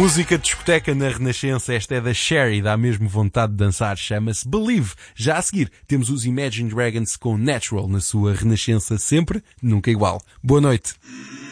Música de discoteca na Renascença. Esta é da Sherry, dá mesmo vontade de dançar. Chama-se Believe. Já a seguir temos os Imagine Dragons com Natural na sua Renascença sempre, nunca igual. Boa noite.